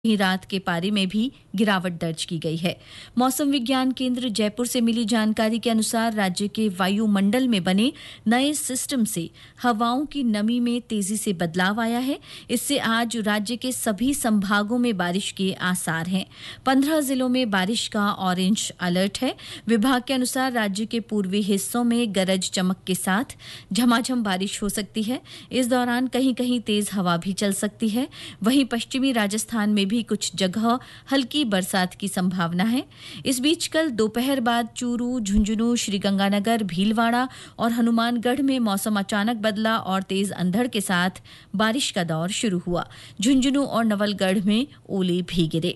ही रात के पारे में भी गिरावट दर्ज की गई है। मौसम विज्ञान केंद्र जयपुर से मिली जानकारी के अनुसार राज्य के वायुमंडल में बने नए सिस्टम से हवाओं की नमी में तेजी से बदलाव आया है। इससे आज राज्य के सभी संभागों में बारिश के आसार हैं। 15 जिलों में बारिश का ऑरेंज अलर्ट है। विभाग के अनुसार राज्य के पूर्वी हिस्सों में गरज चमक के साथ झमाझम बारिश हो सकती है। इस दौरान कहीं कहीं तेज हवा भी चल सकती है। वहीं पश्चिमी राजस्थान में भी कुछ जगह हल्की बरसात की संभावना है। इस बीच कल दोपहर बाद चूरू, झुंझुनू, श्रीगंगानगर, भीलवाड़ा और हनुमानगढ़ में मौसम अचानक बदला और तेज अंधड़ के साथ बारिश का दौर शुरू हुआ। झुंझुनू और नवलगढ़ में ओले भी गिरे।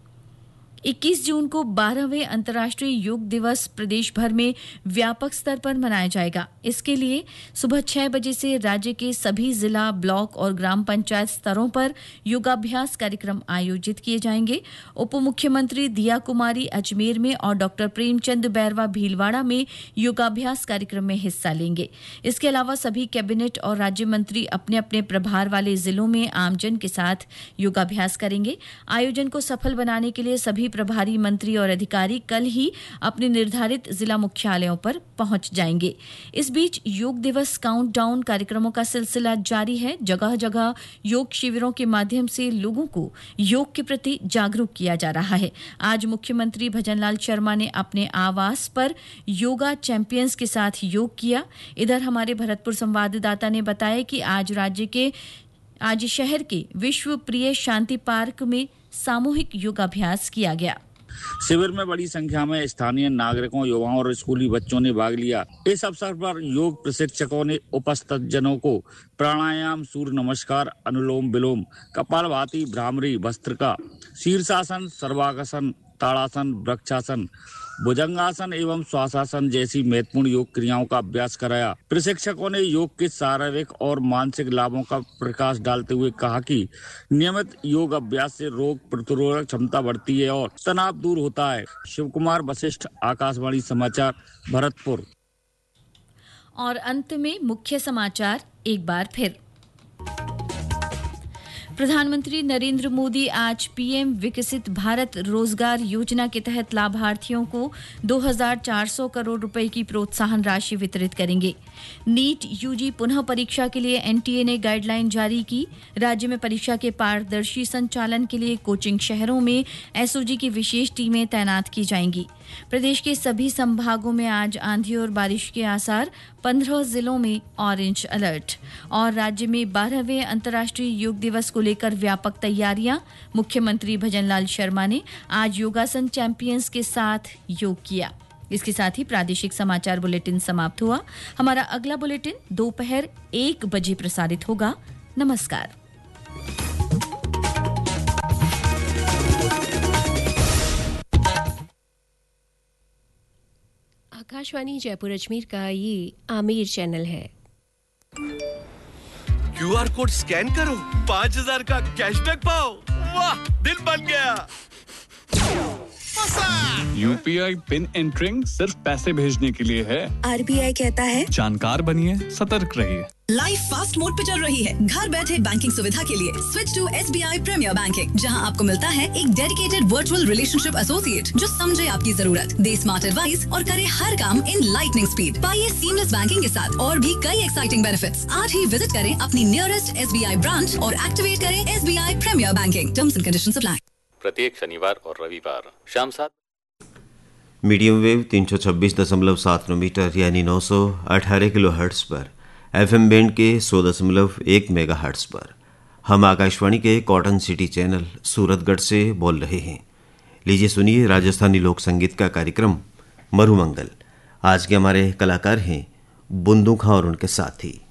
21 जून को 12वें अंतर्राष्ट्रीय योग दिवस प्रदेश भर में व्यापक स्तर पर मनाया जाएगा। इसके लिए सुबह 6 बजे से राज्य के सभी जिला, ब्लॉक और ग्राम पंचायत स्तरों पर योगाभ्यास कार्यक्रम आयोजित किए जाएंगे। उप मुख्यमंत्री दिया कुमारी अजमेर में और डॉक्टर प्रेमचंद बैरवा भीलवाड़ा में योगाभ्यास कार्यक्रम में हिस्सा लेंगे। इसके अलावा सभी कैबिनेट और राज्य मंत्री अपने अपने प्रभार वाले जिलों में आमजन के साथ योगाभ्यास करेंगे। आयोजन को सफल बनाने के लिए सभी प्रभारी मंत्री और अधिकारी कल ही अपने निर्धारित जिला मुख्यालयों पर पहुंच जाएंगे। इस बीच योग दिवस काउंटडाउन कार्यक्रमों का सिलसिला जारी है। जगह जगह योग शिविरों के माध्यम से लोगों को योग के प्रति जागरूक किया जा रहा है। आज मुख्यमंत्री भजनलाल शर्मा ने अपने आवास पर योगा चैंपियंस के साथ योग किया। इधर हमारे भरतपुर संवाददाता ने बताया कि आज शहर के विश्व प्रिय शांति पार्क में सामूहिक योगाभ्यास किया गया। शिविर में बड़ी संख्या में स्थानीय नागरिकों, युवाओं और स्कूली बच्चों ने भाग लिया। इस अवसर पर योग प्रशिक्षकों ने उपस्थित जनों को प्राणायाम, सूर्य नमस्कार, अनुलोम विलोम, कपालभाति, भ्रामरी, भस्त्रिका, शीर्षासन, सर्वांगासन, ताड़ासन, वृक्षासन, भुजंगासन एवं श्वासासन जैसी महत्वपूर्ण योग क्रियाओं का अभ्यास कराया। प्रशिक्षकों ने योग के शारीरिक और मानसिक लाभों का प्रकाश डालते हुए कहा कि नियमित योग अभ्यास से रोग प्रतिरोधक क्षमता बढ़ती है और तनाव दूर होता है। शिव कुमार वशिष्ठ, आकाशवाणी समाचार, भरतपुर। और अंत में मुख्य समाचार एक बार फिर। प्रधानमंत्री नरेंद्र मोदी आज पीएम विकसित भारत रोजगार योजना के तहत लाभार्थियों को 2,400 करोड़ रुपए की प्रोत्साहन राशि वितरित करेंगे। नीट यूजी पुनः परीक्षा के लिए एनटीए ने गाइडलाइन जारी की। राज्य में परीक्षा के पारदर्शी संचालन के लिए कोचिंग शहरों में एसओजी की विशेष टीमें तैनात की जाएंगी। प्रदेश के सभी संभागों में आज आंधी और बारिश के आसार, 15 जिलों में ऑरेंज अलर्ट। और राज्य में 12वें अंतर्राष्ट्रीय योग दिवस को लेकर व्यापक तैयारियां। मुख्यमंत्री भजनलाल शर्मा ने आज योगासन चैंपियंस के साथ योग किया। इसके साथ ही प्रादेशिक समाचार बुलेटिन समाप्त हुआ। हमारा अगला बुलेटिन दोपहर 1 बजे प्रसारित होगा। नमस्कार। आकाशवाणी जयपुर अजमेर का ये आमिर चैनल है। क्यूआर कोड स्कैन करो, 5,000 का कैशबैक पाओ। वाह, दिल बन गया। यूपीआई पिन एंटरिंग सिर्फ पैसे भेजने के लिए है। आरबीआई कहता है जानकार बनिए, सतर्क रहिए। लाइफ फास्ट मोड पे चल रही है। घर बैठे बैंकिंग सुविधा के लिए switch to SBI premiere banking, जहां आपको मिलता है एक डेडिकेटेड वर्चुअल रिलेशनशिप एसोसिएट जो समझे आपकी जरूरत, दे स्मार्ट एडवाइस और करे हर काम इन लाइटनिंग स्पीड। पाइए सीमलेस बैंकिंग के साथ और भी कई एक्साइटिंग बेनिफिट्स। आज ही विजिट करें अपनी नियरेस्ट एसबीआई ब्रांच और एक्टिवेट करें SBI premiere banking. Terms and conditions apply. प्रत्येक शनिवार और रविवार शाम 7 मीडियम वेव 326.7 मीटर यानी 918 किलोहर्ट्ज पर, एफएम बैंड के 100.1 मेगाहर्ट्ज पर हम आकाशवाणी के कॉटन सिटी चैनल सूरतगढ़ से बोल रहे हैं। लीजिए सुनिए राजस्थानी लोक संगीत का कार्यक्रम मरुमंगल। आज के हमारे कलाकार हैं बुंदू खां और उनके साथी।